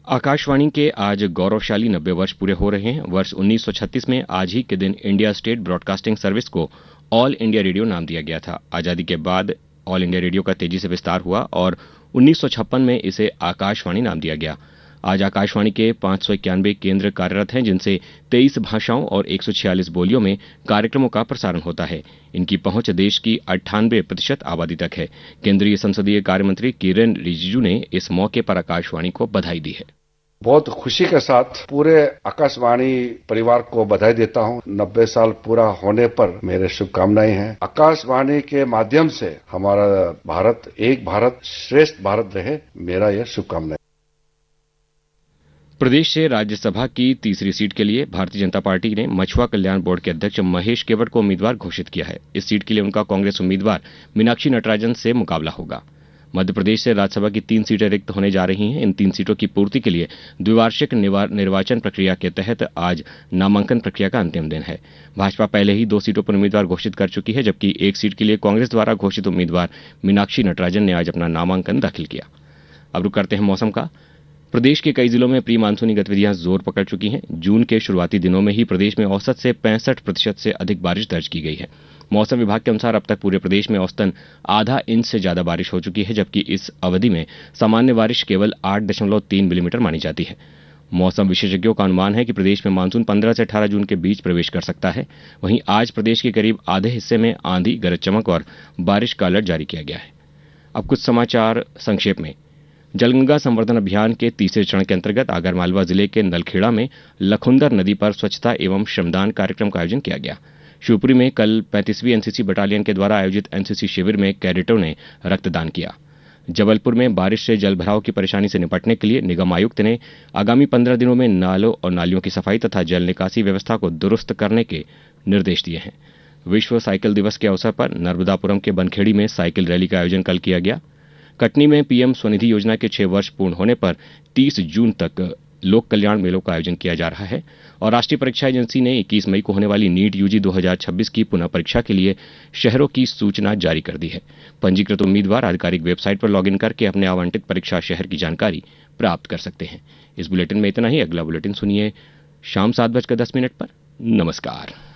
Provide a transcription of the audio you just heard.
आकाशवाणी के आज गौरवशाली 90 वर्ष पूरे हो रहे हैं। वर्ष 1936 में आज ही के दिन इंडिया स्टेट ब्रॉडकास्टिंग सर्विस को ऑल इंडिया रेडियो नाम दिया गया था। आजादी के बाद ऑल इंडिया रेडियो का तेजी से विस्तार हुआ और 1956 में इसे आकाशवाणी नाम दिया गया। आज आकाशवाणी के 591 केंद्र कार्यरत हैं, जिनसे 23 भाषाओं और 146 बोलियों में कार्यक्रमों का प्रसारण होता है। इनकी पहुंच देश की 98% आबादी तक है। केंद्रीय संसदीय कार्य मंत्री किरेन रिजिजू ने इस मौके पर आकाशवाणी को बधाई दी है। बहुत खुशी के साथ पूरे आकाशवाणी परिवार को बधाई देता हूं। 90 साल पूरा होने पर मेरे शुभकामनाएं हैं। आकाशवाणी के माध्यम से हमारा भारत एक भारत श्रेष्ठ भारत रहे, मेरा यह शुभकामनाएं। प्रदेश से राज्यसभा की तीसरी सीट के लिए भारतीय जनता पार्टी ने मछुआ कल्याण बोर्ड के अध्यक्ष महेश केवट को उम्मीदवार घोषित किया है। इस सीट के लिए उनका कांग्रेस उम्मीदवार मीनाक्षी नटराजन से मुकाबला होगा। मध्य प्रदेश से राज्यसभा की 3 सीटें रिक्त होने जा रही हैं। इन 3 सीटों की पूर्ति के लिए द्विवार्षिक निर्वाचन प्रक्रिया के तहत आज नामांकन प्रक्रिया का अंतिम दिन है। भाजपा पहले ही 2 सीटों पर उम्मीदवार घोषित कर चुकी है, जबकि 1 सीट के लिए कांग्रेस द्वारा घोषित उम्मीदवार मीनाक्षी नटराजन ने आज अपना नामांकन दाखिल किया। अब रुक करते हैं मौसम का। प्रदेश के कई जिलों में प्री मानसूनी गतिविधियां जोर पकड़ चुकी हैं। जून के शुरुआती दिनों में ही प्रदेश में औसत से 65% से अधिक बारिश दर्ज की गई है। मौसम विभाग के अनुसार अब तक पूरे प्रदेश में औसतन आधा इंच से ज्यादा बारिश हो चुकी है, जबकि इस अवधि में सामान्य बारिश केवल 8.3 मिलीमीटर मानी जाती है। मौसम विशेषज्ञों का अनुमान है कि प्रदेश में मानसून 15 से 18 जून के बीच प्रवेश कर सकता है। वहीं आज प्रदेश के करीब आधे हिस्से में आंधी, गरज चमक और बारिश का अलर्ट जारी किया गया है। अब कुछ समाचार संक्षेप में। जलगंगा संवर्धन अभियान के तीसरे चरण के अंतर्गत आगरमालवा जिले के नलखेड़ा में लखुंदर नदी पर स्वच्छता एवं श्रमदान कार्यक्रम का आयोजन किया गया। शिवपुरी में कल 35वीं एनसीसी बटालियन के द्वारा आयोजित एनसीसी शिविर में कैडेटों ने रक्तदान किया। जबलपुर में बारिश से जल भराव की परेशानी से निपटने के लिए निगम आयुक्त ने आगामी 15 दिनों में नालों और नालियों की सफाई तथा जल निकासी व्यवस्था को दुरुस्त करने के निर्देश दिए हैं। विश्व साइकिल दिवस के अवसर पर नर्मदापुरम के बनखेड़ी में साइकिल रैली का आयोजन कल किया गया। कटनी में पीएम स्वनिधि योजना के 6 वर्ष पूर्ण होने पर 30 जून तक लोक कल्याण मेलों का आयोजन किया जा रहा है। और राष्ट्रीय परीक्षा एजेंसी ने 21 मई को होने वाली नीट यूजी 2026 की पुनः परीक्षा के लिए शहरों की सूचना जारी कर दी है। पंजीकृत उम्मीदवार आधिकारिक वेबसाइट पर लॉगिन करके अपने आवंटित परीक्षा शहर की जानकारी प्राप्त कर सकते हैं। इस बुलेटिन में इतना ही। अगला बुलेटिन सुनिए शाम 7:10 पर। नमस्कार।